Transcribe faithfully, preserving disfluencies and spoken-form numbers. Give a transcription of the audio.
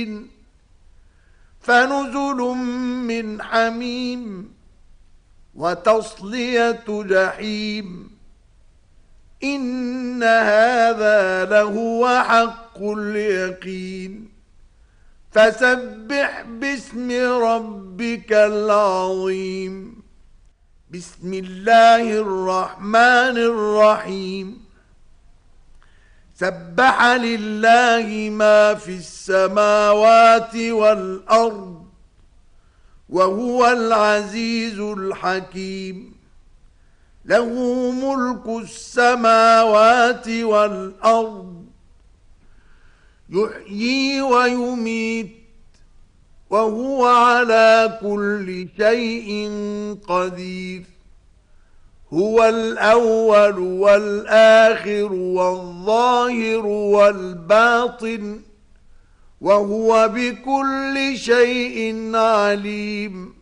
الدين فنزل من حميم وتصلية جحيم إن هذا لهو حق اليقين فسبح باسم ربك العظيم بسم الله الرحمن الرحيم سبح لله ما في السماوات والأرض وهو العزيز الحكيم له ملك السماوات والأرض يحيي ويميت وهو على كل شيء قدير هو الأول والآخر والظاهر والباطن وهو بكل شيء عليم